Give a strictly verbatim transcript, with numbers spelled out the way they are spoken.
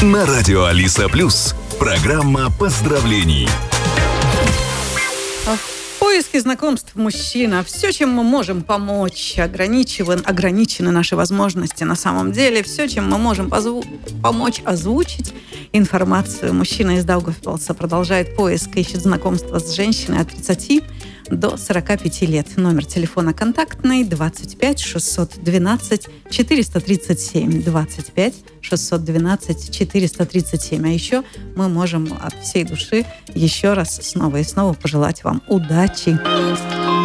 На радио Алиса Плюс. Программа поздравлений. В поиске знакомств мужчина. Все, чем мы можем помочь, ограничены, ограничены наши возможности на самом деле. Все, чем мы можем позву- помочь озвучить информацию. Мужчина из Даугавпилса продолжает поиск, ищет знакомство с женщиной от тридцати до сорока пяти лет. Номер телефона контактный двадцать пять шестьсот двенадцать четыреста тридцать семь. двадцать пять шестьсот двенадцать четыреста тридцать семь. А еще мы можем от всей души еще раз снова и снова пожелать вам удачи.